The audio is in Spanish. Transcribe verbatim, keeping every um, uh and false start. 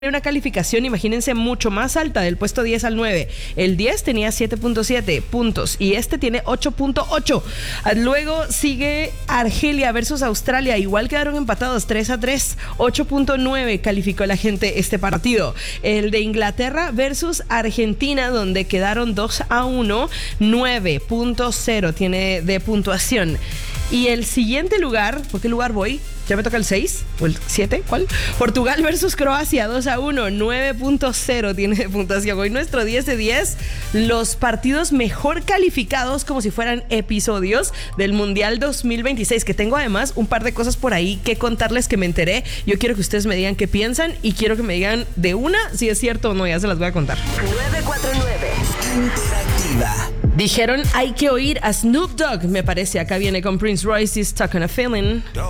una calificación, imagínense, mucho más alta, del puesto diez al nueve. El diez tenía siete punto siete puntos y este tiene ocho punto ocho. Luego sigue Argelia versus Australia, igual quedaron empatados tres a tres. ocho punto nueve calificó la gente este partido. El de Inglaterra versus Argentina, donde quedaron dos a uno, nueve punto cero tiene de puntuación. Y el siguiente lugar, ¿por qué lugar voy? ¿Ya me toca el seis? ¿O el siete? ¿Cuál? Portugal versus Croacia, dos a uno, nueve punto cero tiene de puntuación. Hoy nuestro diez de diez, los partidos mejor calificados como si fueran episodios del Mundial dos mil veintiséis, que tengo además un par de cosas por ahí que contarles que me enteré. Yo quiero que ustedes me digan qué piensan y quiero que me digan de una si es cierto o no, ya se las voy a contar. nueve cuatro nueve Interactiva. Dijeron hay que oír a Snoop Dogg, me parece. Acá viene con Prince Royce's Stuck on a Feeling.